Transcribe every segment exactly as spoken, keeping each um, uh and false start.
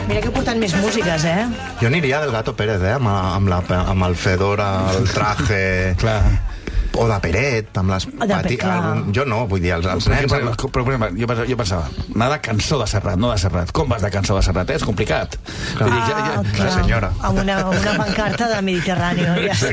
Mira que portant més músiques, eh? Jo aniria del Gato Pérez, eh? Amb, amb, la, amb el fedora, el traje... Clar. O de Peret, amb les pati... algun... Jo no, vull dir, els, els nens... Però, però, però, però jo, pensava, jo pensava, anar de Cançó de Serrat, no de Serrat. Com vas de Cançó de Serrat? Eh? És complicat. Clar. Vull dir, ja, ja... Ah, clar. La senyora. Amb una, una pancarta del Mediterrani.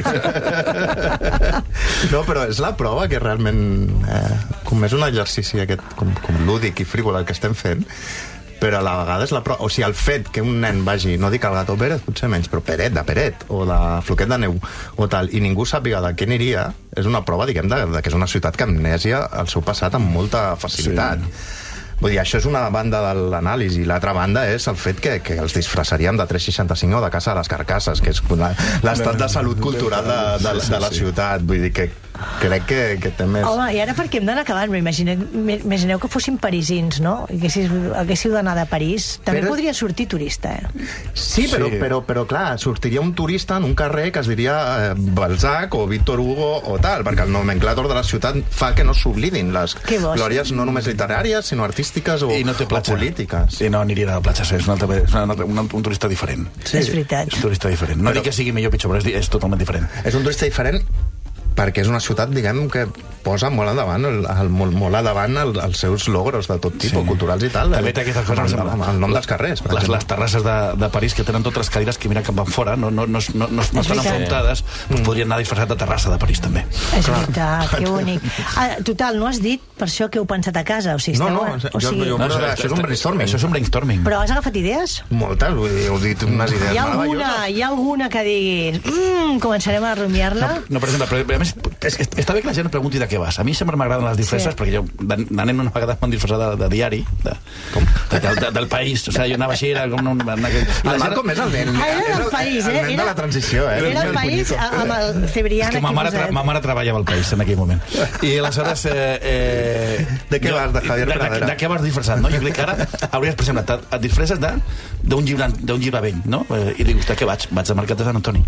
Ja. No, però és la prova que realment... Eh, com és un exercici aquest, com, com lúdic i frívol el que estem fent, però a la vegada és la prova... O sigui, el fet que un nen vagi, no dic el Gato Pérez, potser menys, però Peret, de Peret, o de Floquet de Neu, o tal, i ningú sàpiga de què aniria, és una prova, diguem, de, de que és una ciutat que amnesia el seu passat amb molta facilitat. Sí. Vull dir, això és una banda de l'anàlisi. L'altra banda és el fet que, que els disfressaríem de tres seixanta-cinc o de Casa de les Carcasses, que és l'estat de salut cultural de, de, de la ciutat. Vull dir que crec que, que té més... Home, i ara perquè hem d'anar acabant, imagineu, imagineu que fóssim parisins, no? I que si haguéssiu d'anar de París, també però... podria sortir turista, eh? Sí, però, sí. Però, però clar, sortiria un turista en un carrer que es diria eh, Balzac o Víctor Hugo o tal, perquè el nomenclàtor de la ciutat fa que no s'oblidin les glòries no només literàries, sinó artístiques o, I no té platja. O polítiques. I no aniria a la platja, és, un, altre, és una, una, un turista diferent. Sí. És veritat. És un turista diferent. No però... dic que sigui millor o pitjor, però és, és totalment diferent. És un turista diferent perquè és una ciutat, diguem, que posa molt endavant el, el, molt, molt endavant el, els seus logros de tot tipus, sí. Culturals i tal. També té aquestes coses, el, el, el nom dels carrers. Les, les terrasses de, de París, que tenen totes les cadires que mira cap enfora, no, no, no, no, no, no estan enfrontades, doncs podrien anar disfressat de terrassa de París, també. És veritat, que bonic. Ah, total, no has dit per això que heu pensat a casa? O sigui, no, esteu, no, o sigui... jo, jo, no, això, això és un brainstorming. Això és un brainstorming. Però has agafat idees? Moltes, vull dir, heu dit unes idees hi ha alguna, meravelloses. hi ha alguna que diguis, mmm, començarem a rumiar-la? No, no, per exemple, però, a més, és, és, està bé que la gent pregunti de què vas. A mi sempre m'agraden les disfresses, sí. Perquè jo de, de nen una vegada m'han disfressat de, de diari, de, com? De, de, de, del país. O sigui, jo anava així, era com un... El Malcolm és el nen. Ah, era del país, eh? El nen de la transició, eh? Era el país amb el Cebrián. És que ma mare, tra ma mare treballava al país en aquell moment. I aleshores... Eh, eh, de què vas, de Javier Pradera? De, de, de què vas disfressat, no? Jo crec que ara hauries, per exemple, et disfresses d'un llibre, llibre vell, no? I dius, de què vaig? Vaig de Mercat de Sant Antoni.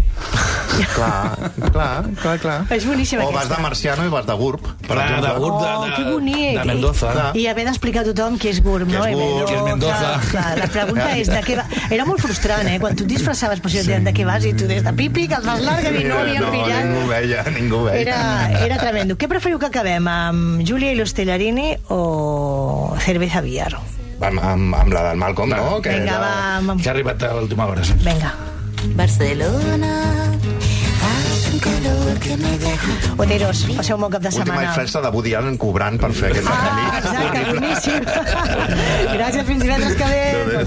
Clar, clar, clar, clar. És boníssima aquesta. O vas de Marciano i vas de Gurb, per clar, exemple. De Gurb, de, oh, que bonic. De Mendoza. I, i haver d'explicar a tothom què és Gurb, no? Què és Gurb, què és Mendoza. Clar, clar, la pregunta és de què va... Era molt frustrant, eh? Quan tu et disfressaves, per això, sí. De què vas, i tu des de pipi, que els vas larga, i no havíem no, pillat. Ningú veia, ningú veia. Era, era tremendo. Què preferiu que acabem, amb Giulia i los Tellarini o Cerveza Villar? Amb, amb, amb la del Malcolm, no? Que Vinga, va... Amb... Que ha arribat a l'última hora, sí. Vinga. Barcelona, hace un calor que me deja... Oteros, passeu un bon cap de setmana. Última festa de Woody Allen cobrant per fer aquest Ah, exacte, boníssim. Gràcies, fins divendres que ve.